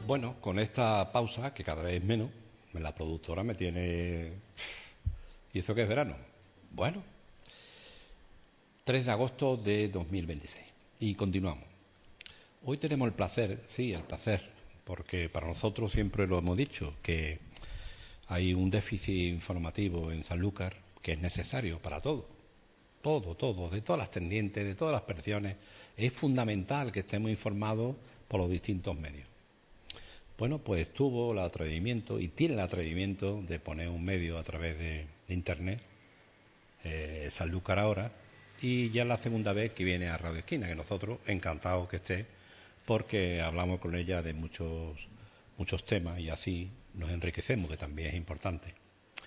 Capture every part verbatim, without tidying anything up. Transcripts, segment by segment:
Bueno, con esta pausa, que cada vez es menos, la productora me tiene... ¿Y eso qué es verano? Bueno, tres de agosto de dos mil veintiséis. Y continuamos. Hoy tenemos el placer, sí, el placer, porque para nosotros siempre lo hemos dicho, que hay un déficit informativo en Sanlúcar que es necesario para todo. Todo, todo, de todas las tendientes, de todas las versiones. Es fundamental que estemos informados por los distintos medios. Bueno, pues tuvo el atrevimiento y tiene el atrevimiento de poner un medio a través de, de Internet, eh, Sanlúcar Ahora, y ya es la segunda vez que viene a Radio Esquina, que nosotros encantados que esté, porque hablamos con ella de muchos, muchos temas y así nos enriquecemos, que también es importante.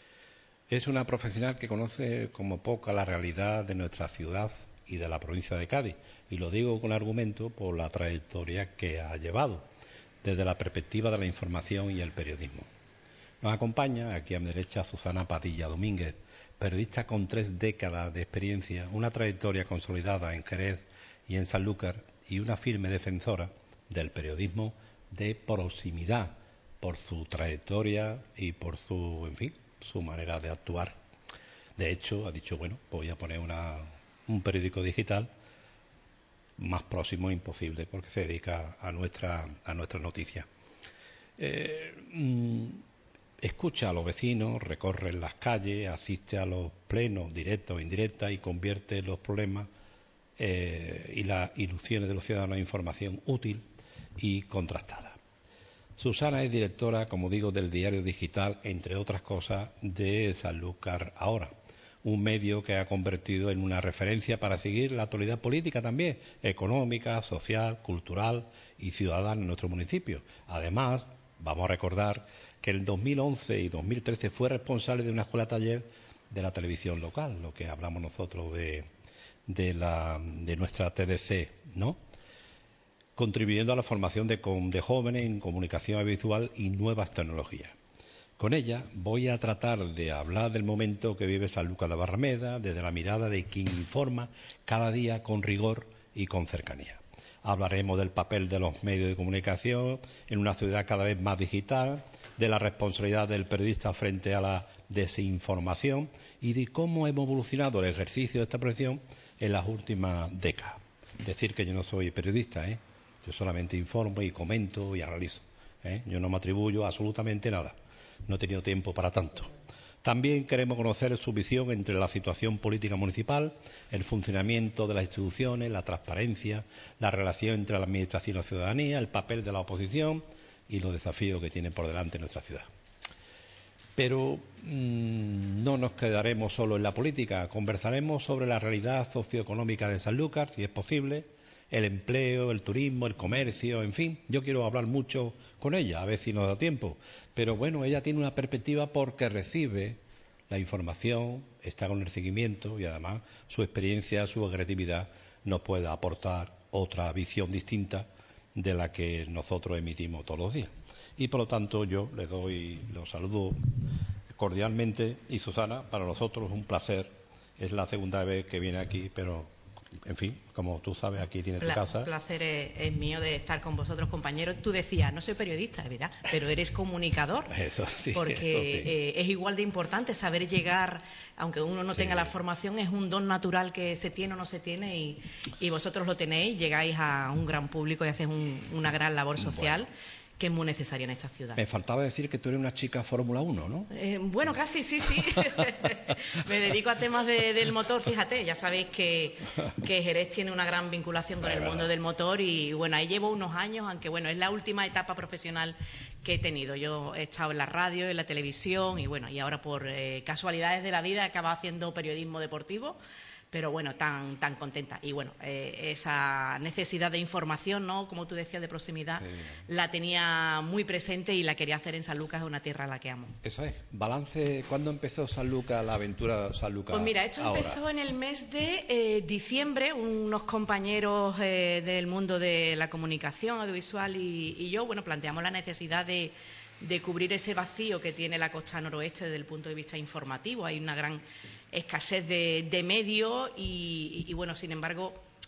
Es una profesional que conoce como poca la realidad de nuestra ciudad y de la provincia de Cádiz, y lo digo con argumento por la trayectoria que ha llevado desde la perspectiva de la información y el periodismo. Nos acompaña aquí a mi derecha Susana Padilla Domínguez, periodista con tres décadas de experiencia, una trayectoria consolidada en Jerez y en Sanlúcar y una firme defensora del periodismo de proximidad por su trayectoria y por su, en fin, su manera de actuar. De hecho, ha dicho, bueno, voy a poner una, un periódico digital más próximo imposible, porque se dedica a nuestra a nuestras noticias. Eh, mm, escucha a los vecinos, recorre las calles, asiste a los plenos directos e indirectas y convierte los problemas eh, y las ilusiones de los ciudadanos en información útil y contrastada. Susana es directora, como digo, del diario digital, entre otras cosas, de Sanlúcar Ahora, un medio que ha convertido en una referencia para seguir la actualidad política también, económica, social, cultural y ciudadana en nuestro municipio. Además, vamos a recordar que en dos mil once y dos mil trece fue responsable de una escuela taller de la televisión local, lo que hablamos nosotros de, de, la, de nuestra T D C, ¿no? Contribuyendo a la formación de, de jóvenes en comunicación audiovisual y nuevas tecnologías. Con ella voy a tratar de hablar del momento que vive Sanlúcar de Barrameda, desde la mirada de quien informa cada día con rigor y con cercanía. Hablaremos del papel de los medios de comunicación en una ciudad cada vez más digital, de la responsabilidad del periodista frente a la desinformación y de cómo hemos evolucionado el ejercicio de esta profesión en las últimas décadas. Decir que yo no soy periodista, ¿eh? Yo solamente informo y comento y analizo, ¿eh? Yo no me atribuyo absolutamente nada. No he tenido tiempo para tanto. También queremos conocer su visión entre la situación política municipal, el funcionamiento de las instituciones, la transparencia, la relación entre la administración y la ciudadanía, el papel de la oposición y los desafíos que tiene por delante nuestra ciudad. Pero mmm, no nos quedaremos solo en la política, conversaremos sobre la realidad socioeconómica de Sanlúcar, si es posible, el empleo, el turismo, el comercio, en fin. Yo quiero hablar mucho con ella, a ver si nos da tiempo. Pero bueno, ella tiene una perspectiva porque recibe la información, está con el seguimiento y además su experiencia, su creatividad nos puede aportar otra visión distinta de la que nosotros emitimos todos los días. Y por lo tanto yo le doy, los saludo cordialmente y Susana, para nosotros es un placer. Es la segunda vez que viene aquí, pero en fin, como tú sabes, aquí tienes tu casa. El placer es, es mío de estar con vosotros, compañeros. Tú decías, no soy periodista, es verdad, pero eres comunicador. Eso sí. Porque eso sí. Eh, es igual de importante saber llegar, aunque uno no Sí. tenga la formación, es un don natural que se tiene o no se tiene y, y vosotros lo tenéis, llegáis a un gran público y hacéis un, una gran labor social. Bueno. Que es muy necesaria en esta ciudad. Me faltaba decir que tú eres una chica Fórmula uno, ¿no? Eh, bueno, casi, sí, sí. Me dedico a temas de, del motor, fíjate, ya sabéis que, que Jerez tiene una gran vinculación con es el verdad. mundo del motor y bueno, ahí llevo unos años, aunque bueno, es la última etapa profesional que he tenido. Yo he estado en la radio, en la televisión y bueno, y ahora por eh, casualidades de la vida he acabado haciendo periodismo deportivo. Pero bueno, tan tan contenta. Y bueno, eh, esa necesidad de información, ¿no? Como tú decías, de proximidad, sí. La tenía muy presente y la quería hacer en Sanlúcar, es una tierra a la que amo. Eso es. Balance, ¿cuándo empezó Sanlúcar, la aventura Sanlúcar? Pues mira, esto ahora? empezó en el mes de eh, diciembre, unos compañeros eh, del mundo de la comunicación audiovisual y, y yo, bueno, planteamos la necesidad de de cubrir ese vacío que tiene la costa noroeste desde el punto de vista informativo. Hay una gran escasez de, de medios y, y, y, bueno, sin embargo,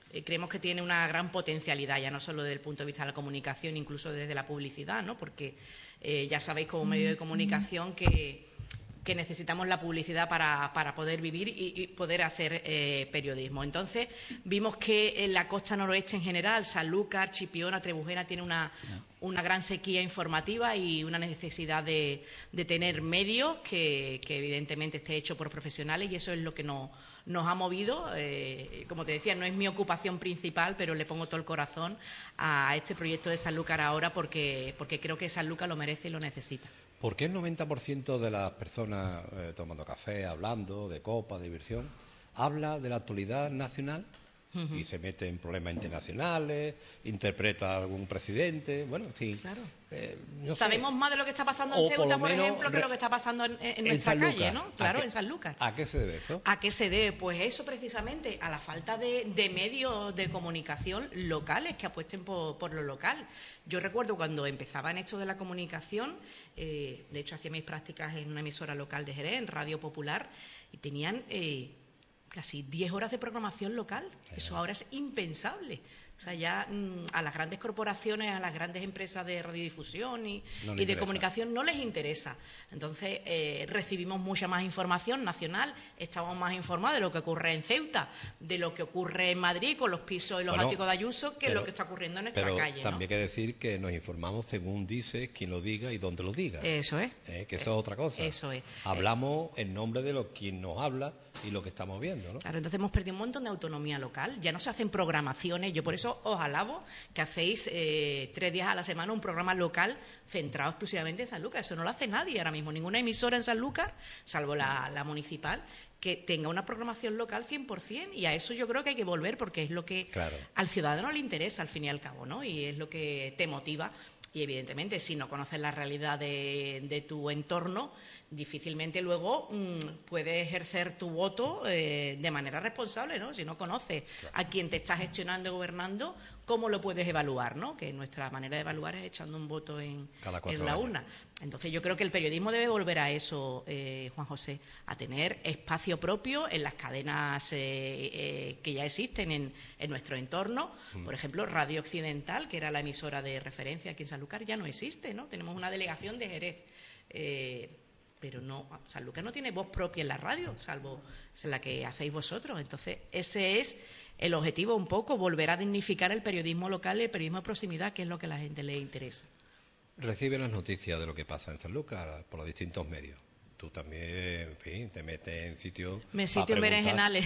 eh, creemos que tiene una gran potencialidad, ya no solo desde el punto de vista de la comunicación, incluso desde la publicidad, ¿no? Porque eh, ya sabéis como medio de comunicación que, que necesitamos la publicidad para, para poder vivir y, y poder hacer eh, periodismo. Entonces, vimos que en la costa noroeste en general, Sanlúcar, Chipiona, Trebujena, tiene una, una gran sequía informativa y una necesidad de, de tener medios que, que evidentemente esté hecho por profesionales, y eso es lo que nos, nos ha movido. Eh, como te decía, no es mi ocupación principal, pero le pongo todo el corazón a este proyecto de Sanlúcar ahora porque, porque creo que Sanlúcar lo merece y lo necesita. ¿Por qué el noventa por ciento de las personas eh, tomando café, hablando de copa, de diversión, habla de la actualidad nacional uh-huh. y se mete en problemas internacionales, interpreta a algún presidente? Bueno, sí. Claro. Eh, no Sabemos sé. más de lo que está pasando O en Ceuta, por, por menos, ejemplo, que re... lo que está pasando en, en, en nuestra Sanlúcar. calle, ¿no? Claro, qué, en Sanlúcar. ¿A qué se debe eso? ¿A qué se debe? Pues eso precisamente, a la falta de, de medios de comunicación locales que apuesten por, por lo local. Yo recuerdo cuando empezaba en esto de la comunicación, eh, de hecho hacía mis prácticas en una emisora local de Jerez, en Radio Popular, y tenían eh, casi diez horas de programación local. Eso ahora es impensable. O sea, ya mmm, a las grandes corporaciones, a las grandes empresas de radiodifusión y, no y de interesa. comunicación no les interesa. Entonces, eh, recibimos mucha más información nacional, estamos más informados de lo que ocurre en Ceuta, de lo que ocurre en Madrid con los pisos y los bueno, áticos de Ayuso, que pero, lo que está ocurriendo en nuestra pero calle. También ¿no? hay que decir que nos informamos según dice, quien lo diga y dónde lo diga. Eso es. Eh, que eso es otra cosa. Eso es. Hablamos en nombre de lo quien nos habla y lo que estamos viendo, ¿no? Claro, entonces hemos perdido un montón de autonomía local. Ya no se hacen programaciones. Yo por eso os alabo que hacéis eh, tres días a la semana un programa local centrado exclusivamente en Sanlúcar. Eso no lo hace nadie ahora mismo. Ninguna emisora en Sanlúcar, salvo la, la municipal, que tenga una programación local cien por cien, y a eso yo creo que hay que volver porque es lo que claro. al ciudadano le interesa al fin y al cabo, ¿no? Y es lo que te motiva. Y evidentemente, si no conoces la realidad de, de tu entorno, difícilmente luego mmm, puedes ejercer tu voto eh, de manera responsable, ¿no? Si no conoces claro. a quien te está gestionando y gobernando, ¿cómo lo puedes evaluar, no? Que nuestra manera de evaluar es echando un voto en, en la urna. Entonces yo creo que el periodismo debe volver a eso, eh, Juan José, a tener espacio propio en las cadenas eh, eh, que ya existen en, en nuestro entorno. Mm. Por ejemplo, Radio Occidental, que era la emisora de referencia aquí en Sanlúcar, ya no existe, ¿no? Tenemos una delegación de Jerez. Eh, pero no, Sanlúcar no tiene voz propia en la radio, salvo la que hacéis vosotros. Entonces, ese es el objetivo un poco, volver a dignificar el periodismo local y el periodismo de proximidad, que es lo que a la gente le interesa. Recibe las noticias de lo que pasa en Sanlúcar por los distintos medios. Tú también, en fin, te metes en sitios... Me sitio en berenjenales.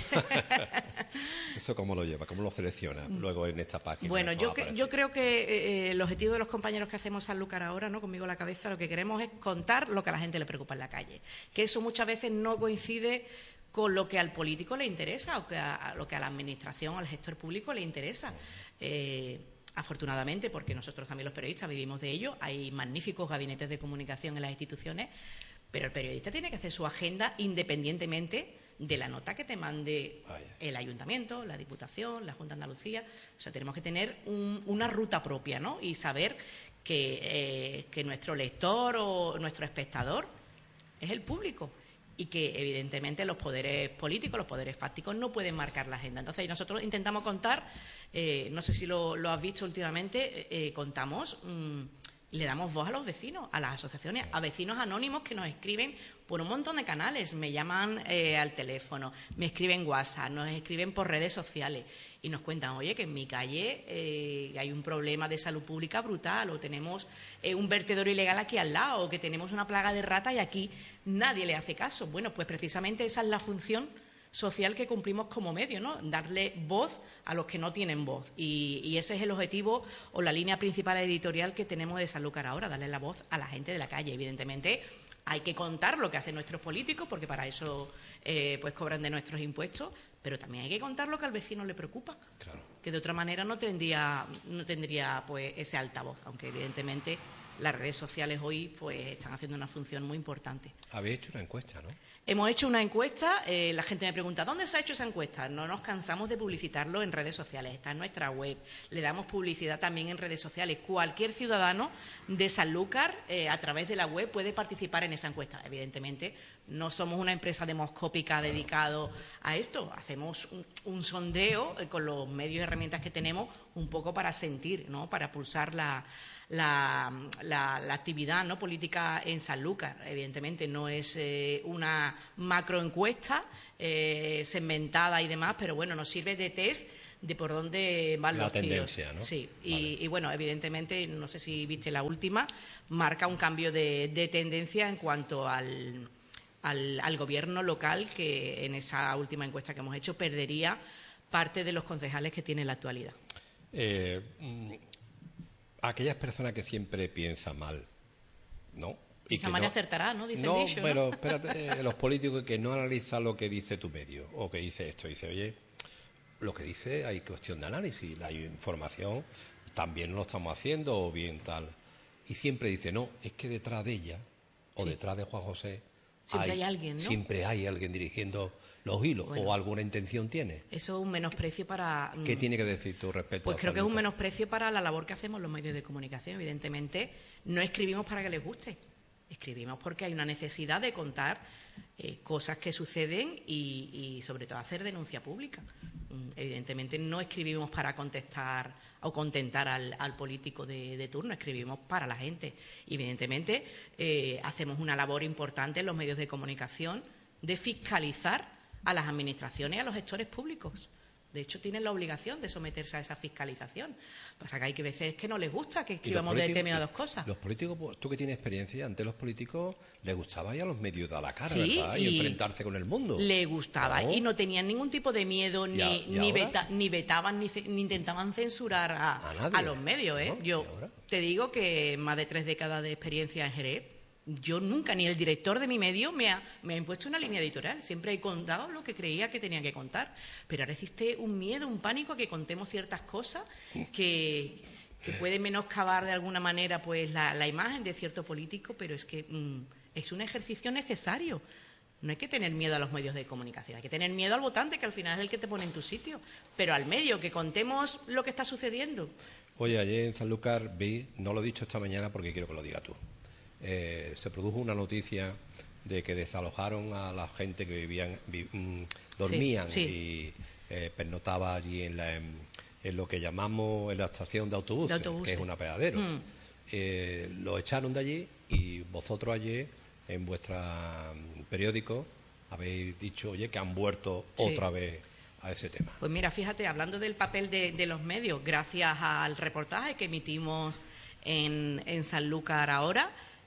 ¿Eso cómo lo lleva? ¿Cómo lo selecciona luego en esta página? Bueno, yo, que, yo creo que eh, el objetivo de los compañeros que hacemos Sanlúcar ahora, ¿no? Conmigo a la cabeza, lo que queremos es contar lo que a la gente le preocupa en la calle. Que eso muchas veces no coincide con lo que al político le interesa o que a, a lo que a la administración, al gestor público le interesa. Eh, afortunadamente, porque nosotros también los periodistas vivimos de ello, hay magníficos gabinetes de comunicación en las instituciones, pero el periodista tiene que hacer su agenda independientemente de la nota que te mande el ayuntamiento, la Diputación, la Junta de Andalucía. O sea, tenemos que tener un, una ruta propia, ¿no? Y saber que, eh, que nuestro lector o nuestro espectador es el público y que, evidentemente, los poderes políticos, los poderes fácticos no pueden marcar la agenda. Entonces, nosotros intentamos contar, eh, no sé si lo, lo has visto últimamente, eh, contamos... Mmm, le damos voz a los vecinos, a las asociaciones, a vecinos anónimos que nos escriben por un montón de canales. Me llaman eh, al teléfono, me escriben WhatsApp, nos escriben por redes sociales y nos cuentan, oye, que en mi calle eh, hay un problema de salud pública brutal, o tenemos eh, un vertedero ilegal aquí al lado, o que tenemos una plaga de ratas y aquí nadie le hace caso. Bueno, pues precisamente esa es la función social que cumplimos como medio, ¿no? Darle voz a los que no tienen voz. Y, y ese es el objetivo o la línea principal editorial que tenemos de Sanlúcar ahora, darle la voz a la gente de la calle. Evidentemente, hay que contar lo que hacen nuestros políticos, porque para eso eh, pues cobran de nuestros impuestos, pero también hay que contar lo que al vecino le preocupa. Claro. Que de otra manera no tendría, no tendría pues ese altavoz, aunque evidentemente las redes sociales hoy pues están haciendo una función muy importante. Habéis hecho una encuesta, ¿no? Hemos hecho una encuesta, eh, la gente me pregunta, ¿dónde se ha hecho esa encuesta? No nos cansamos de publicitarlo en redes sociales, está en nuestra web, le damos publicidad también en redes sociales. Cualquier ciudadano de Sanlúcar, eh, a través de la web, puede participar en esa encuesta. Evidentemente, no somos una empresa demoscópica dedicado a esto, hacemos un, un sondeo eh, con los medios y herramientas que tenemos, un poco para sentir, ¿no?, para pulsar la... La, la, la actividad, ¿no?, política en Sanlúcar. Evidentemente no es eh, una macroencuesta eh, segmentada y demás, pero bueno, nos sirve de test de por dónde van la los tendencia, tiros. ¿no? Sí, y, vale. y bueno, evidentemente, no sé si viste la última, marca un cambio de, de tendencia en cuanto al, al, al gobierno local, que en esa última encuesta que hemos hecho perdería parte de los concejales que tiene en la actualidad. Eh, mm, aquellas personas que siempre piensan mal, ¿no? Y Piensa mal y no, acertará, ¿no? Dice no, el dicho, pero ¿no? espérate, eh, los políticos que no analizan lo que dice tu medio o que dice esto, dice, oye, lo que dice hay cuestión de análisis, la información también lo estamos haciendo o bien tal. Y siempre dice, no, es que detrás de ella o sí. detrás de Juan José siempre hay, hay alguien, ¿no? Siempre hay alguien dirigiendo los hilos, bueno, o alguna intención tiene. Eso es un menosprecio para... ¿Qué tiene que decir tú respecto pues a Pues creo que es un menosprecio para la labor que hacemos los medios de comunicación. Evidentemente, no escribimos para que les guste. Escribimos porque hay una necesidad de contar eh, cosas que suceden y, y, sobre todo, hacer denuncia pública. Evidentemente, no escribimos para contestar o contentar al, al político de, de turno, escribimos para la gente. Evidentemente, eh, hacemos una labor importante en los medios de comunicación de fiscalizar a las administraciones y a los gestores públicos. De hecho, tienen la obligación de someterse a esa fiscalización. Pasa que hay que veces que no les gusta que escribamos de determinadas cosas. Los políticos, tú que tienes experiencia, antes los políticos les gustaba ya a los medios dar la cara, sí, ¿verdad? Y, y enfrentarse con el mundo. Le gustaba, ¿no? Y no tenían ningún tipo de miedo, ni, ¿Y ni, veta, ni vetaban, ni, ni intentaban censurar a, a, a los medios, ¿eh? ¿No? Yo te digo que más de tres décadas de experiencia en Jerez, yo nunca, ni el director de mi medio, me ha, me ha impuesto una línea editorial. Siempre he contado lo que creía que tenía que contar. Pero ahora existe un miedo, un pánico a que contemos ciertas cosas que, que pueden menoscabar de alguna manera pues la, la imagen de cierto político, pero es que mmm, es un ejercicio necesario. No hay que tener miedo a los medios de comunicación, hay que tener miedo al votante, que al final es el que te pone en tu sitio. Pero al medio, que contemos lo que está sucediendo. Oye, ayer en Sanlúcar vi, no lo he dicho esta mañana porque quiero que lo digas tú. Eh, se produjo una noticia de que desalojaron a la gente que vivían, vi, mmm, dormían sí, sí. y eh, pernotaba allí en, la, en, en lo que llamamos en la estación de autobuses, de autobuses. que es un apeadero. Mm. Eh, lo echaron de allí y vosotros ayer en vuestro periódico habéis dicho, oye, que han vuelto sí. otra vez a ese tema. Pues mira, fíjate, hablando del papel de, de los medios, gracias al reportaje que emitimos en, en Sanlúcar ahora,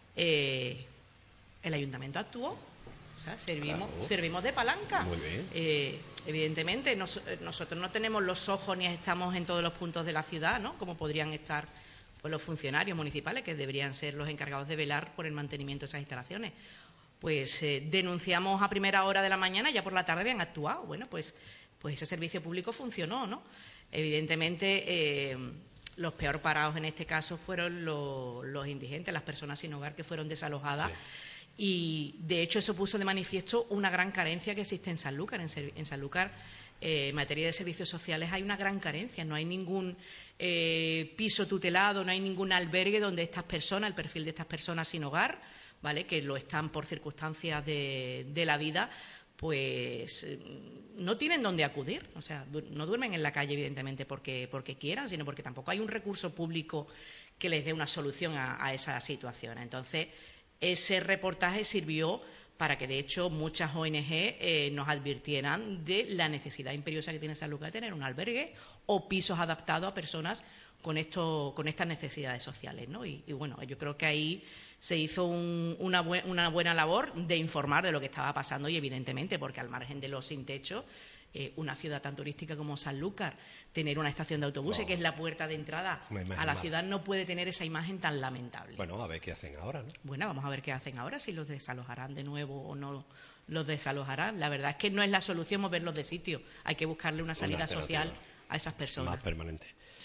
Eh, el ayuntamiento actuó, o sea, servimos, claro. servimos de palanca. Muy bien. Eh, evidentemente, nos, nosotros no tenemos los ojos ni estamos en todos los puntos de la ciudad, ¿no?, como podrían estar pues, los funcionarios municipales, que deberían ser los encargados de velar por el mantenimiento de esas instalaciones. Pues eh, denunciamos a primera hora de la mañana y ya por la tarde habían actuado. Bueno, pues, pues ese servicio público funcionó, ¿no? Evidentemente... Eh, Los peor parados en este caso fueron los, los indigentes, las personas sin hogar que fueron desalojadas. Sí. Y, de hecho, eso puso de manifiesto una gran carencia que existe en Sanlúcar. En, en Sanlúcar, eh, en materia de servicios sociales, hay una gran carencia. No hay ningún eh, piso tutelado, no hay ningún albergue donde estas personas, el perfil de estas personas sin hogar, ¿vale?, que lo están por circunstancias de, de la vida, pues no tienen dónde acudir. O sea, no duermen en la calle, evidentemente, porque, porque quieran, sino porque tampoco hay un recurso público que les dé una solución a, a esa situación. Entonces, ese reportaje sirvió para que, de hecho, muchas O N G eh, nos advirtieran de la necesidad imperiosa que tiene Sanlúcar de tener un albergue o pisos adaptados a personas con esto, con estas necesidades sociales, ¿no? Y, y bueno, yo creo que ahí se hizo un, una, bu una buena labor de informar de lo que estaba pasando y, evidentemente, porque al margen de los sin techo, eh, una ciudad tan turística como Sanlúcar, tener una estación de autobuses, no. que es la puerta de entrada a la ciudad, no puede tener esa imagen tan lamentable. Bueno, a ver qué hacen ahora, ¿no? Bueno, vamos a ver qué hacen ahora, si los desalojarán de nuevo o no los desalojarán. La verdad es que no es la solución moverlos de sitio, hay que buscarle una salida una social a esas personas. Más permanente.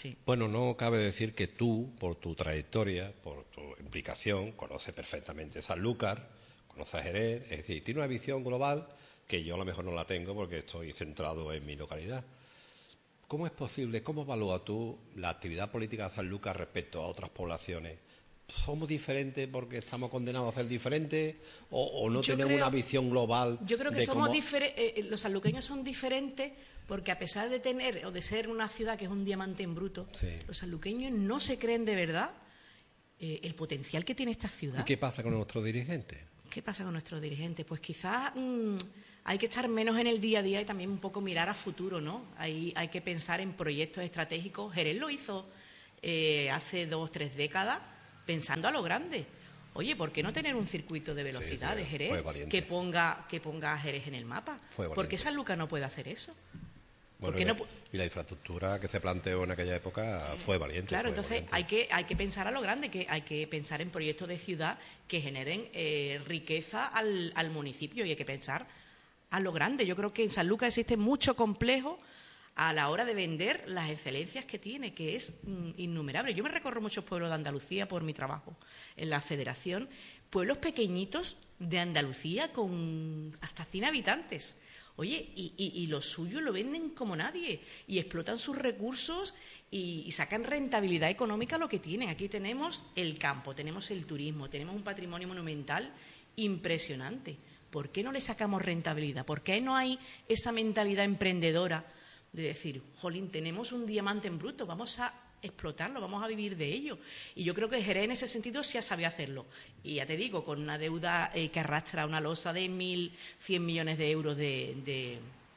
Sí. Bueno, no cabe decir que tú, por tu trayectoria, por tu implicación, conoces perfectamente Sanlúcar, conoces a Jerez, es decir, tiene una visión global que yo a lo mejor no la tengo porque estoy centrado en mi localidad. ¿Cómo es posible, cómo evalúas tú la actividad política de Sanlúcar respecto a otras poblaciones? ¿Somos diferentes porque estamos condenados a ser diferentes o, o no yo tenemos creo, una visión global? Yo creo que somos cómo... eh, los sanluqueños son diferentes porque a pesar de tener o de ser una ciudad que es un diamante en bruto, sí. los sanluqueños no se creen de verdad eh, el potencial que tiene esta ciudad. ¿Y qué pasa con nuestros dirigentes? ¿Qué pasa con nuestros dirigentes? Pues quizás mmm, hay que estar menos en el día a día y también un poco mirar a futuro, ¿no? Hay, hay que pensar en proyectos estratégicos. Jerez lo hizo eh, hace dos, tres décadas pensando a lo grande. Oye, ¿por qué no tener un circuito de velocidad sí, sí, de Jerez que ponga, que ponga a Jerez en el mapa? ¿Por qué Sanlúcar no puede hacer eso? Bueno, y, la, no... y la infraestructura que se planteó en aquella época fue valiente. Claro, fue entonces valiente. hay que hay que pensar a lo grande, que hay que pensar en proyectos de ciudad que generen eh, riqueza al, al municipio y hay que pensar a lo grande. Yo creo que en Sanlúcar existe mucho complejo a la hora de vender las excelencias que tiene, que es mm, innumerable. Yo me recorro muchos pueblos de Andalucía por mi trabajo en la Federación, pueblos pequeñitos de Andalucía con hasta cien habitantes. Oye, y, y, y lo suyo lo venden como nadie y explotan sus recursos y, y sacan rentabilidad económica a lo que tienen. Aquí tenemos el campo, tenemos el turismo, tenemos un patrimonio monumental impresionante. ¿Por qué no le sacamos rentabilidad? ¿Por qué no hay esa mentalidad emprendedora de decir, jolín, tenemos un diamante en bruto, vamos a explotarlo, vamos a vivir de ello? Y yo creo que Jerez en ese sentido sí ha sabido hacerlo. Y ya te digo, con una deuda eh, que arrastra una losa de mil cien millones de euros de, de,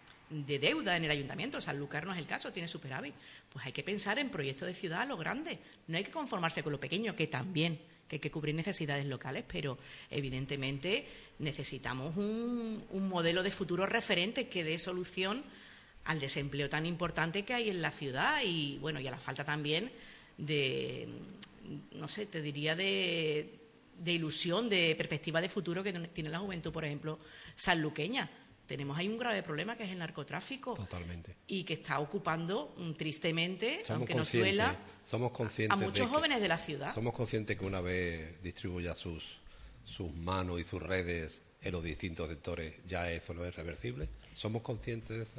de deuda en el ayuntamiento. Sanlúcar no es el caso, tiene superávit. Pues hay que pensar en proyectos de ciudad a lo grande. No hay que conformarse con lo pequeño, que también, que hay que cubrir necesidades locales, pero evidentemente necesitamos un, un modelo de futuro referente que dé solución al desempleo tan importante que hay en la ciudad y, bueno, y a la falta también de, no sé, te diría de, de ilusión, de perspectiva de futuro que tiene la juventud, por ejemplo, sanluqueña. Tenemos ahí un grave problema que es el narcotráfico. Totalmente. Y que está ocupando tristemente, somos aunque nos duela, somos conscientes a muchos de que, jóvenes de la ciudad. Somos conscientes que una vez distribuya sus, sus manos y sus redes en los distintos sectores, ya eso no es reversible. ¿Somos conscientes de eso?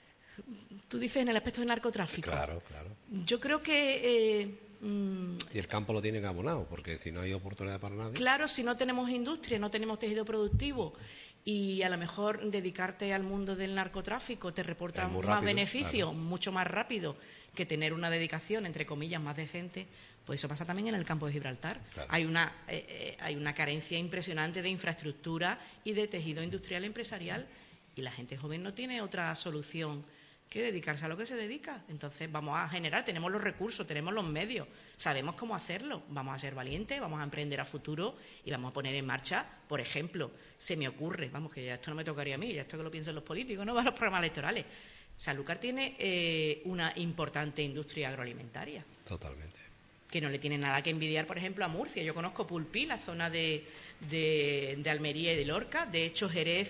Tú dices en el aspecto de narcotráfico. Claro, claro. Yo creo que... Eh, mmm, y el campo lo tienen abonado, porque si no hay oportunidad para nadie... Claro, si no tenemos industria, no tenemos tejido productivo y a lo mejor dedicarte al mundo del narcotráfico te reporta más rápido, beneficio, claro. mucho más rápido que tener una dedicación, entre comillas, más decente. Pues eso pasa también en el campo de Gibraltar. Claro. Hay una, eh, eh, hay una carencia impresionante de infraestructura y de tejido industrial empresarial y la gente joven no tiene otra solución que dedicarse a lo que se dedica. Entonces vamos a generar, tenemos los recursos, tenemos los medios, sabemos cómo hacerlo, vamos a ser valientes, vamos a emprender a futuro y vamos a poner en marcha, por ejemplo, se me ocurre, vamos, que ya esto no me tocaría a mí, ya esto que lo piensan los políticos, no va a los programas electorales. Sanlúcar tiene eh, una importante industria agroalimentaria. Totalmente. Que no le tiene nada que envidiar, por ejemplo, a Murcia. Yo conozco Pulpí, la zona de, de, de Almería y de Lorca, de hecho Jerez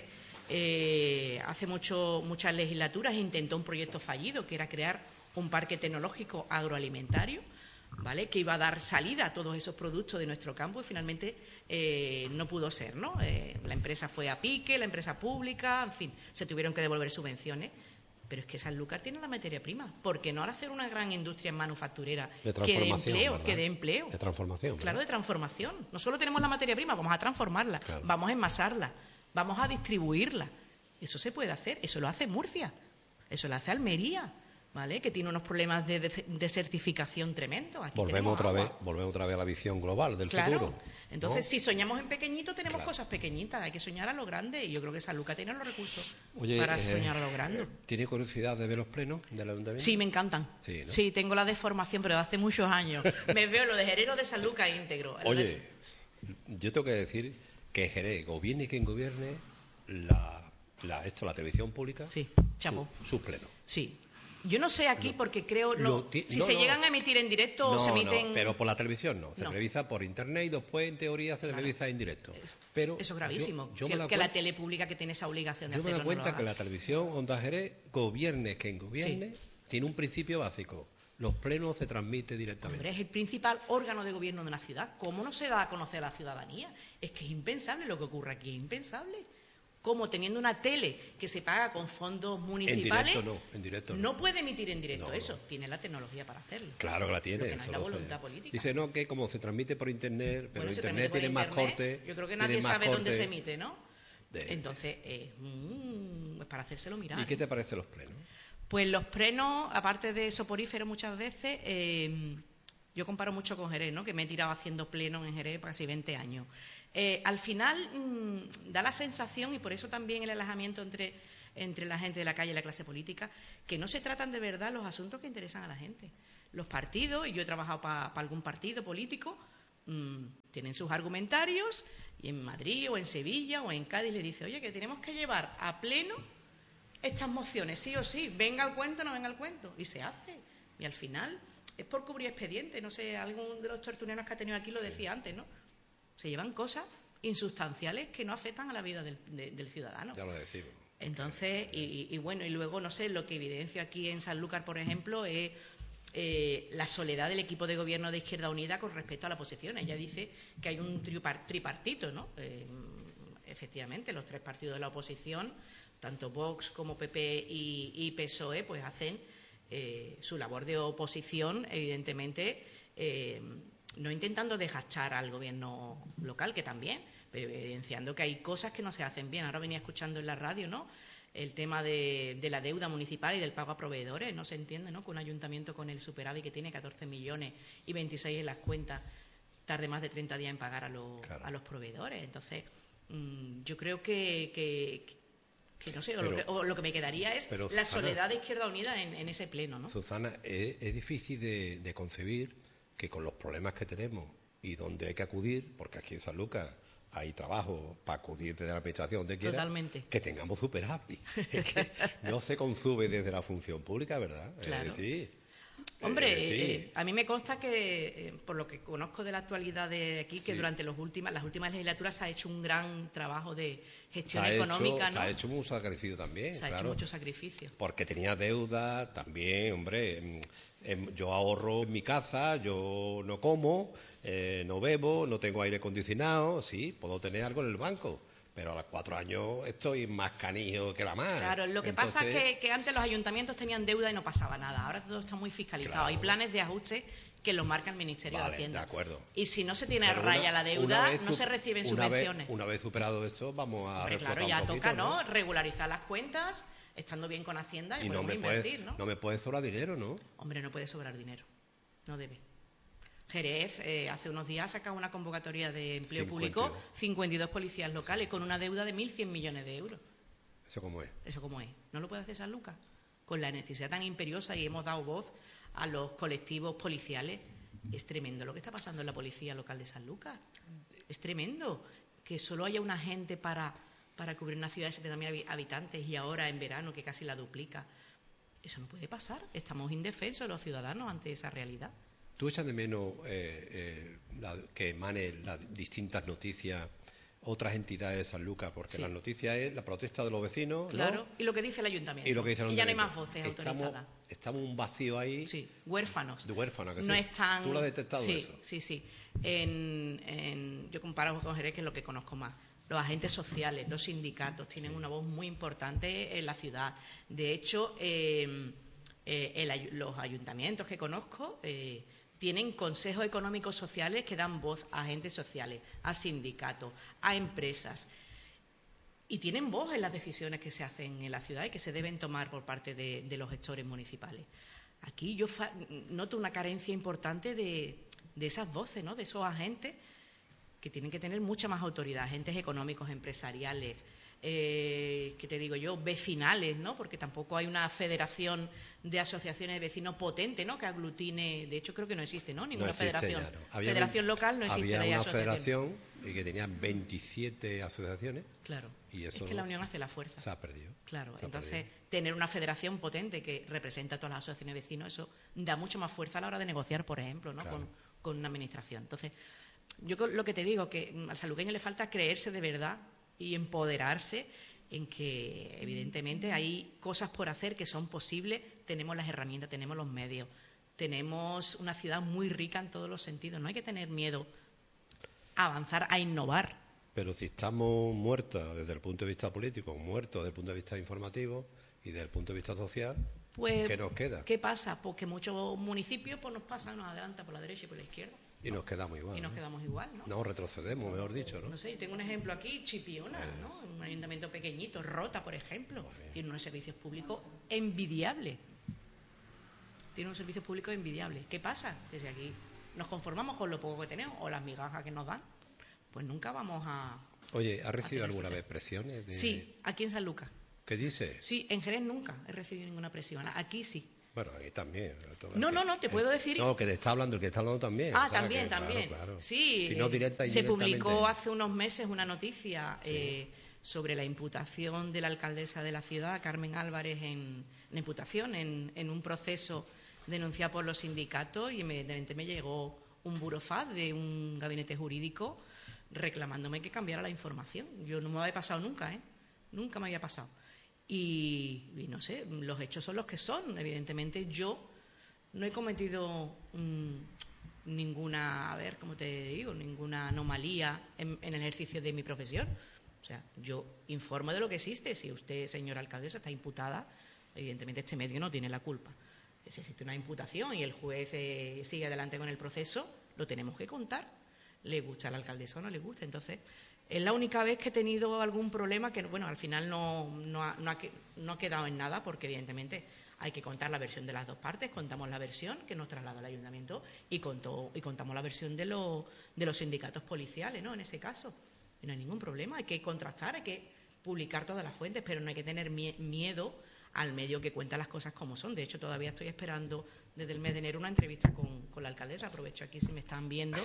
Eh, hace mucho, muchas legislaturas intentó un proyecto fallido que era crear un parque tecnológico agroalimentario, ¿vale?, que iba a dar salida a todos esos productos de nuestro campo y finalmente eh, no pudo ser, ¿no? Eh, la empresa fue a pique, la empresa pública, en fin, se tuvieron que devolver subvenciones. Pero es que Sanlúcar tiene la materia prima. ¿Por qué no ahora hacer una gran industria manufacturera de que dé empleo? ¿verdad? Que dé empleo. De transformación. ¿verdad? Claro, de transformación. No solo tenemos la materia prima, vamos a transformarla, claro. vamos a envasarla, vamos a distribuirla. Eso se puede hacer, eso lo hace Murcia, eso lo hace Almería, ¿vale?, que tiene unos problemas de desertificación tremendos. Aquí volvemos otra agua. vez, volvemos otra vez a la visión global del claro. futuro. Entonces, ¿no? si soñamos en pequeñito, tenemos claro. cosas pequeñitas, hay que soñar a lo grande y yo creo que Sanlúcar tiene los recursos Oye, para eh, soñar a lo grande. ¿Tiene curiosidad de ver los plenos del ayuntamiento? Sí, me encantan. Sí, ¿no? sí, tengo la de formación, pero de hace muchos años. Me veo lo de Jerez, lo de Sanlúcar íntegro. Oye, de... yo tengo que decir que Jerez, gobierne quien gobierne, la... La, esto, la televisión pública, sí, chapo. Su, sus plenos. Sí. Yo no sé aquí no, porque creo... No, si no, se no, llegan a emitir en directo no, o se emiten... No, pero por la televisión no. Se no. televisa por internet y después, en teoría, se claro. televisa en directo. Pero eso es gravísimo. Yo, yo que que cuenta, la tele pública que tiene esa obligación de yo hacerlo. Yo me doy cuenta no que la televisión Onda Jerez, gobierne quien gobierne, sí. tiene un principio básico. Los plenos se transmiten directamente. Hombre, es el principal órgano de gobierno de una ciudad. ¿Cómo no se da a conocer a la ciudadanía? Es que es impensable lo que ocurre aquí, es impensable. Como teniendo una tele que se paga con fondos municipales, en directo no, en directo no. no puede emitir en directo No, eso. no. Tiene la tecnología para hacerlo. Claro que la tiene. Lo que no eso es la lo voluntad sé. política. Dice, no, que como se transmite por internet, pero Bueno, se internet transmite tiene por más internet, cortes. Yo creo que tiene nadie más sabe dónde cortes. se emite, ¿no? De- Entonces, eh, mm, es para hacérselo mirar. ¿Y qué te parecen los plenos? Pues los plenos, aparte de soporíferos muchas veces, eh, yo comparo mucho con Jerez, ¿no? Que me he tirado haciendo plenos en Jerez casi veinte años. Eh, al final mmm, da la sensación, y por eso también el alejamiento entre, entre la gente de la calle y la clase política, que no se tratan de verdad los asuntos que interesan a la gente. Los partidos, y yo he trabajado para pa algún partido político, mmm, tienen sus argumentarios, y en Madrid o en Sevilla o en Cádiz le dice, oye, que tenemos que llevar a pleno estas mociones, sí o sí, venga al cuento o no venga al cuento, y se hace. Y al final es por cubrir expediente, no sé, algún de los tertulianos que ha tenido aquí lo decía sí. antes, ¿no? Se llevan cosas insustanciales que no afectan a la vida del, de, del ciudadano. Ya lo decimos. Entonces, y, y bueno, y luego, no sé, lo que evidencio aquí en Sanlúcar, por ejemplo, es eh, la soledad del equipo de gobierno de Izquierda Unida con respecto a la oposición. Ella dice que hay un tripar, tripartito, ¿no? Eh, efectivamente, los tres partidos de la oposición, tanto Vox como P P y, y P S O E, pues hacen eh, su labor de oposición, evidentemente, eh, no intentando desgachar al gobierno local, que también, pero evidenciando que hay cosas que no se hacen bien. Ahora venía escuchando en la radio, ¿no?, el tema de, de la deuda municipal y del pago a proveedores. No se entiende, ¿no?, que un ayuntamiento con el superávit que tiene catorce millones y veintiséis en las cuentas tarde más de treinta días en pagar a los, claro. a los proveedores. Entonces, mmm, yo creo que... que que no sé, pero, o, lo que, o lo que me quedaría es la Susana, soledad de Izquierda Unida en, en ese pleno, ¿no? Susana, es, es difícil de, de concebir que con los problemas que tenemos y donde hay que acudir, porque aquí en San Lucas hay trabajo para acudir desde la administración donde quiera, Totalmente. Que tengamos superávit. Es que no se consume desde la función pública, ¿verdad? Claro. Es decir, Hombre, eh, sí. eh, a mí me consta que, eh, por lo que conozco de la actualidad de aquí, que sí. durante los últimas, las últimas legislaturas se ha hecho un gran trabajo de gestión se económica, hecho, ¿no? Se ha hecho mucho sacrificio también, Se ha claro, hecho mucho sacrificio. Porque tenía deuda también, hombre. Eh, yo ahorro en mi casa, yo no como, eh, no bebo, no tengo aire acondicionado, sí, puedo tener algo en el banco. Pero a los cuatro años estoy más canijo que la mar. Claro, lo que Entonces... pasa es que, que antes los ayuntamientos tenían deuda y no pasaba nada. Ahora todo está muy fiscalizado. Claro. Hay planes de ajuste que los marca el Ministerio vale, de Hacienda. De acuerdo. Y si no se tiene Pero a raya una, la deuda, vez, no se reciben una subvenciones. Vez, una vez superado esto, vamos a Hombre, claro, ya un poquito, toca, ¿no? ¿no? Regularizar las cuentas, estando bien con Hacienda y, y no me invertir, puede, ¿no? No me puede sobrar dinero, ¿no? Hombre, no puede sobrar dinero. No debe. Jerez eh, hace unos días ha sacado una convocatoria de empleo cincuenta público, cincuenta y dos policías locales, sí. con una deuda de mil cien millones de euros. ¿Eso cómo es? ¿Eso cómo es? ¿No lo puede hacer San Lucas? Con la necesidad tan imperiosa, y hemos dado voz a los colectivos policiales. Es tremendo lo que está pasando en la policía local de San Lucas. Es tremendo que solo haya un agente para, para cubrir una ciudad de setenta mil habitantes y ahora en verano que casi la duplica. Eso no puede pasar. Estamos indefensos los ciudadanos ante esa realidad. ¿Tú echas de menos eh, eh, la, que emanen las distintas noticias, otras entidades de San Lucas? Porque sí. Las noticias es la protesta de los vecinos, claro, ¿no? Y lo que dice el ayuntamiento. Y, lo que dice el y ya no hay más voces estamos, autorizadas. Estamos un vacío ahí. Sí, huérfanos. De huérfanos, que no sí. Están... ¿Tú lo has detectado sí, eso? Sí, sí. En, en... Yo comparo con Jerez, que es lo que conozco más. Los agentes sociales, los sindicatos, tienen sí. una voz muy importante en la ciudad. De hecho, eh, eh, el, los ayuntamientos que conozco... Eh, tienen consejos económicos sociales que dan voz a agentes sociales, a sindicatos, a empresas. Y tienen voz en las decisiones que se hacen en la ciudad y que se deben tomar por parte de, de los gestores municipales. Aquí yo fa- noto una carencia importante de, de esas voces, ¿no?, de esos agentes que tienen que tener mucha más autoridad, agentes económicos, empresariales, eh, que te digo yo, vecinales, ¿no?, porque tampoco hay una federación de asociaciones de vecinos potente, ¿no?, que aglutine. De hecho, creo que no existe, ¿no?, ninguna no existe, federación. Ya, no. Había Federación un, local no existe. Había de una asociación. federación y que tenía veintisiete asociaciones. Claro. Y eso es que la unión hace la fuerza. Se ha perdido. Claro. Se Entonces, perdido. Tener una federación potente que representa a todas las asociaciones de vecinos, eso da mucho más fuerza a la hora de negociar, por ejemplo, ¿no?, claro. con, con una administración. Entonces, yo lo que te digo, que al sanluqueño le falta creerse de verdad y empoderarse en que, evidentemente, hay cosas por hacer que son posibles, tenemos las herramientas, tenemos los medios, tenemos una ciudad muy rica en todos los sentidos. No hay que tener miedo a avanzar, a innovar. Pero si estamos muertos desde el punto de vista político, muertos desde el punto de vista informativo y desde el punto de vista social, pues, ¿qué nos queda? ¿Qué pasa? Pues que muchos municipios pues, nos pasan, nos adelantan por la derecha y por la izquierda. Y nos quedamos igual. Y nos ¿no? quedamos igual, ¿no? No, retrocedemos, mejor dicho, ¿no? No sé, yo tengo un ejemplo aquí, Chipiona, ¿no? Un ayuntamiento pequeñito, Rota, por ejemplo. Tiene unos servicios públicos envidiables. Tiene unos servicios públicos envidiables. ¿Qué pasa? Que si aquí nos conformamos con lo poco que tenemos o las migajas que nos dan, pues nunca vamos a... Oye, ¿has recibido alguna vez presiones? De... Sí, aquí en San Lucas. ¿Qué dices? Sí, en Jerez nunca he recibido ninguna presión. Aquí sí. Bueno, aquí también. No, no, no, te puedo decir... No, que te está hablando, el que está hablando también. Ah, o sea, también, que, también. Claro, claro. Sí, si no directa y se indirectamente. publicó hace unos meses una noticia Sí. eh, sobre la imputación de la alcaldesa de la ciudad, Carmen Álvarez, en la imputación en, en un proceso denunciado por los sindicatos, y inmediatamente me llegó un burofax de un gabinete jurídico reclamándome que cambiara la información. Yo no me había pasado nunca, ¿eh? Nunca me había pasado. Y, y no sé, los hechos son los que son. Evidentemente yo no he cometido mm, ninguna, a ver, ¿cómo te digo? Ninguna anomalía en, en el ejercicio de mi profesión. O sea, yo informo de lo que existe. Si usted, señora alcaldesa, está imputada, evidentemente este medio no tiene la culpa. Si existe una imputación y el juez eh, sigue adelante con el proceso, lo tenemos que contar. ¿Le gusta a la alcaldesa o no le gusta? Entonces, es la única vez que he tenido algún problema que, bueno, al final no, no, ha, no, ha, no ha quedado en nada, porque evidentemente hay que contar la versión de las dos partes. Contamos la versión que nos traslada el ayuntamiento y, contó, y contamos la versión de, lo, de los sindicatos policiales, ¿no? En ese caso, y no hay ningún problema. Hay que contrastar, hay que publicar todas las fuentes, pero no hay que tener mie miedo al medio que cuenta las cosas como son. De hecho, todavía estoy esperando desde el mes de enero una entrevista con, con la alcaldesa. Aprovecho aquí, si me están viendo,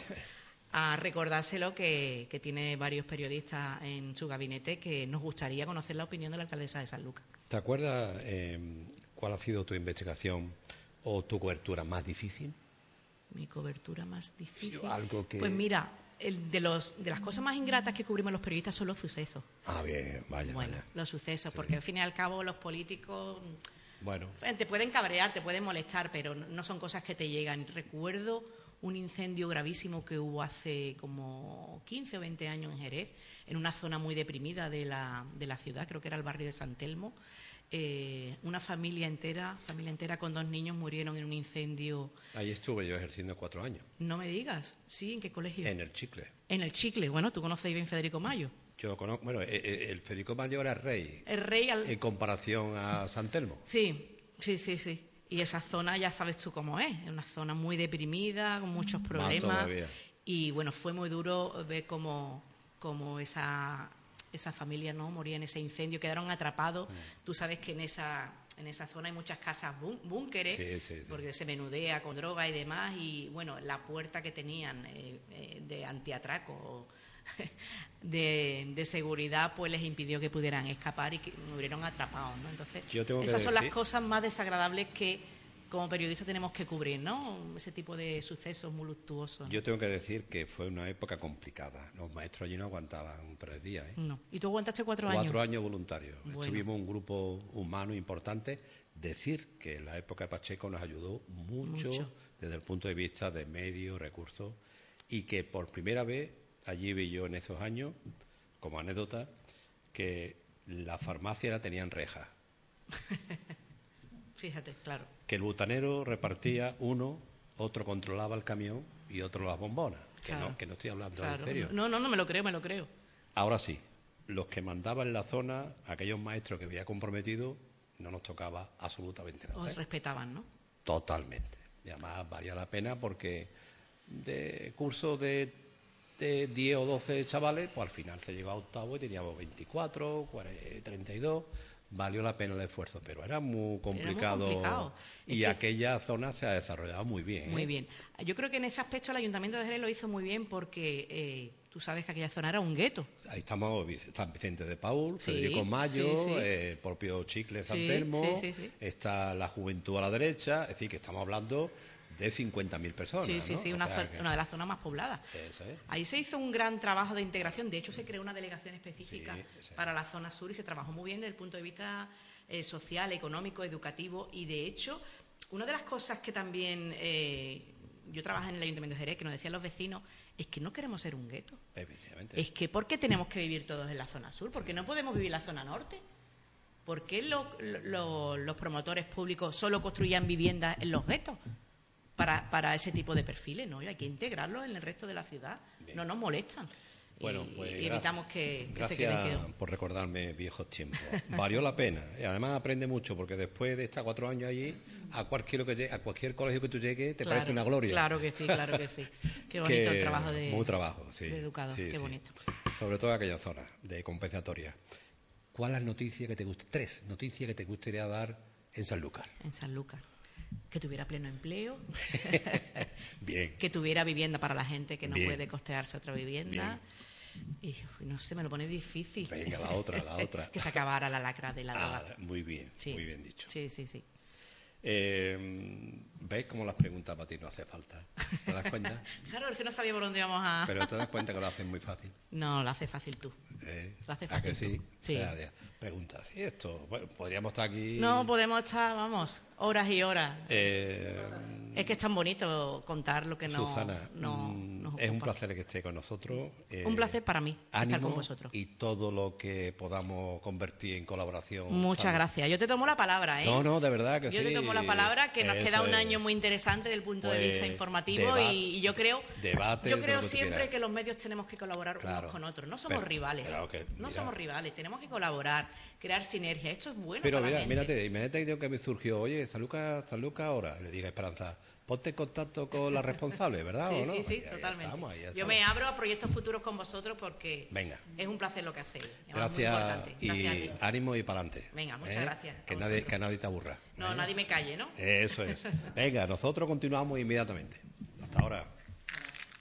a recordárselo que, que tiene varios periodistas en su gabinete que nos gustaría conocer la opinión de la alcaldesa de San Lucas. ¿Te acuerdas eh, cuál ha sido tu investigación o tu cobertura más difícil? Mi cobertura más difícil. Sí, algo que... Pues mira, el de, los, de las cosas más ingratas que cubrimos los periodistas son los sucesos. Ah, bien, vaya, Bueno, vaya. los sucesos, Sí. porque al fin y al cabo los políticos... Bueno, Te pueden cabrear, te pueden molestar, pero no son cosas que te llegan. Recuerdo un incendio gravísimo que hubo hace como quince o veinte años en Jerez, en una zona muy deprimida de la, de la ciudad, creo que era el barrio de San Telmo. Eh, una familia entera, familia entera con dos niños murieron en un incendio. ahí estuve yo ejerciendo cuatro años, No me digas, ¿sí? ¿En qué colegio? en el Chicle. En el Chicle. Bueno, tú conoces bien Federico Mayo. Yo conozco, bueno, eh, eh, el Federico Mayo era rey El rey al... en comparación a San Telmo. Sí, sí, sí, sí. Y esa zona ya sabes tú cómo es, es una zona muy deprimida, con muchos problemas. todavía. Y bueno, fue muy duro ver cómo, cómo esa, esa familia no moría en ese incendio, quedaron atrapados. Mm. Tú sabes que en esa, en esa zona hay muchas casas bún- búnkeres, Sí, sí, sí. porque se menudea con droga y demás. Y bueno, la puerta que tenían eh, eh, de antiatraco, de, de seguridad, pues les impidió que pudieran escapar y que murieron atrapados, ¿no? Entonces, Yo tengo que esas son decir- las cosas más desagradables que como periodistas tenemos que cubrir, ¿no? Ese tipo de sucesos muy luctuosos. Yo tengo que decir que fue una época complicada. Los maestros allí no aguantaban tres días, ¿eh? No. ¿Y tú aguantaste cuatro, Cuatro años? años voluntarios. Bueno. Estuvimos un grupo humano importante. Decir que la época de Pacheco nos ayudó mucho, Mucho. desde el punto de vista de medios, recursos, y que por primera vez, allí vi yo en esos años, como anécdota, que la farmacia la tenían rejas, Fíjate, claro. que el butanero repartía uno, otro controlaba el camión y otro las bombonas. Que, Claro. no, que no estoy hablando Claro. en serio. No, no, no, me lo creo, me lo creo. Ahora sí, los que mandaban en la zona, aquellos maestros que había comprometido, no nos tocaba absolutamente nada. Os ¿eh? respetaban, ¿no? Totalmente. Y además valía la pena porque de cursos de, de diez o doce chavales, pues al final se llegó a octavo y teníamos veinticuatro, cuarenta, treinta y dos. Valió la pena el esfuerzo, pero era muy complicado. complicado. Y Es que- aquella zona se ha desarrollado muy bien. ¿eh? Muy bien. Yo creo que en ese aspecto el Ayuntamiento de Jerez lo hizo muy bien porque eh, tú sabes que aquella zona era un gueto. Ahí estamos, Vic- está Vicente de Paul, Sí, Federico Mayo, sí, sí. eh, el propio Chicle San Sí, Telmo, sí, sí, sí. está la Juventud a la derecha, es decir, que estamos hablando de cincuenta mil personas. Sí, sí, ¿no? sí, O una, sea zo- que- una de las zonas más pobladas. Eso es. Ahí se hizo un gran trabajo de integración. De hecho, se creó una delegación específica Sí, sí. para la zona sur y se trabajó muy bien desde el punto de vista eh, social, económico, educativo. Y de hecho, una de las cosas que también eh, yo trabajé en el Ayuntamiento de Jerez, que nos decían los vecinos, es que no queremos ser un gueto. Efectivamente. Es que ¿por qué tenemos que vivir todos en la zona sur? ¿Por qué no podemos vivir en la zona norte? ¿Por qué lo, lo, los promotores públicos solo construían viviendas en los guetos para, para ese tipo de perfiles? No, hay que integrarlos en el resto de la ciudad. Bien. No nos molestan. Bueno, y, pues y evitamos que, que se queden. queden. Gracias por recordarme viejos tiempos. Valió la pena. Y además aprende mucho, porque después de estar cuatro años allí, a cualquier, que llegue, a cualquier colegio que tú llegues, te claro, parece una gloria. Claro que sí, claro que sí. Qué bonito que, el trabajo de, muy trabajo, sí, de educador, sí, qué sí. bonito. Sobre todo aquella zona de compensatoria. ¿Cuál es la noticia que te gusta? Tres noticias que te gustaría dar en Sanlúcar. En Sanlúcar. Que tuviera pleno empleo. Bien. Que tuviera vivienda para la gente que no Bien. puede costearse otra vivienda. Bien. Y uy, no sé, me lo pone difícil. Venga, la otra, la otra. Que se acabara la lacra de la droga. Ah, muy bien, sí. muy bien dicho. Sí, sí, sí. Eh, ¿Ves cómo las preguntas para ti no hace falta? ¿Te das cuenta? Claro, es que no sabía por dónde íbamos a... Pero te das cuenta que lo haces muy fácil. No, lo hace fácil tú. ¿Eh? Lo hace ¿A fácil que sí? tú. Sí. O sea, de- preguntas. ¿Y esto? Bueno, podríamos estar aquí... No, podemos estar, vamos, horas y horas. Eh, Es que es tan bonito contar lo que no, Susana, no mm, nos es un ocupa. placer que esté con nosotros. eh, Un placer para mí ánimo estar con vosotros. y todo lo que podamos convertir en colaboración. Muchas sana. gracias. Yo te tomo la palabra, ¿eh? No, no, de verdad que Yo sí. te tomo la palabra, que nos Eso queda un es. año muy interesante desde el punto de Pues, vista informativo deba- y, y yo creo, debate yo de creo lo que tú siempre quieras. que los medios tenemos que colaborar Claro. unos con otros. No somos Pero- rivales. claro que, no mira. somos rivales. Tenemos que colaborar, crear sinergia. Esto es bueno Pero para mira, la gente. mírate, imagínate que me surgió, oye, Sanlúcar, Sanlúcar ahora. Y le diga a Esperanza, ponte en contacto con la responsable, ¿verdad? Sí, ¿o no? sí, sí, Ahí- ahí totalmente. estamos, ahí Yo estamos. me abro a proyectos futuros con vosotros porque Venga. es un placer lo que hacéis. Es muy Gracias importante. y Gracias a ti. ánimo y para adelante. Venga, muchas gracias a Que nadie, vosotros. que nadie te aburra. No, ¿eh? nadie me calle, ¿no? Eso es. Venga, nosotros continuamos inmediatamente. Hasta ahora.